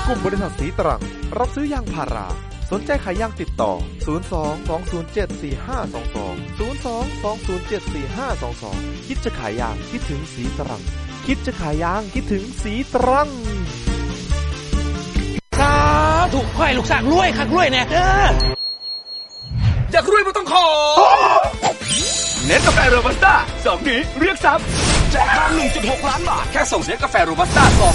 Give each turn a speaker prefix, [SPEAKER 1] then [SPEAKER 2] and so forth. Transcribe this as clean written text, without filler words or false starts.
[SPEAKER 1] กลุ่มบริษัทสีตรังรับซื้อยางพาราสนใจขายยางติดต่อ02-207-4522 คิดจะขายยางคิดถึงสีตรังคิดจะขายยางคิดถึงสีตรัง
[SPEAKER 2] สาธุขอให้ลูกสร้างรวยคักรวยแน่
[SPEAKER 3] อยากรวยไม่ต้องขอเน็ตกาแฟโรบัสต้า2นี้เรียกทรัพย์แจกทาง 1.6 ล้านบาทแค่ส่งเน็ตกาแฟโรบัสต้า